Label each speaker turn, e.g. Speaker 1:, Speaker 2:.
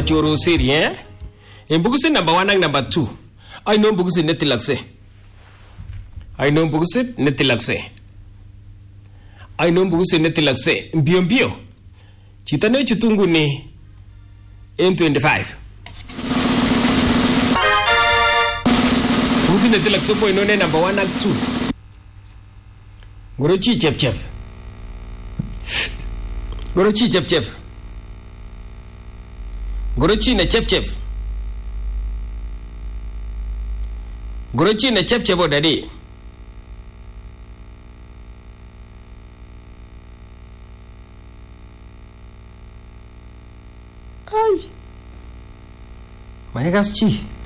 Speaker 1: choro siri in bugusin number 1 and number 2 I know bugusin netilakse I know bugusin netilakse mbio chitane chitungu ni M25 bugusin netilakse po inone number 1 and 2 gorochi chep gorochi na chep gorochi na chep odadi ai maegas chi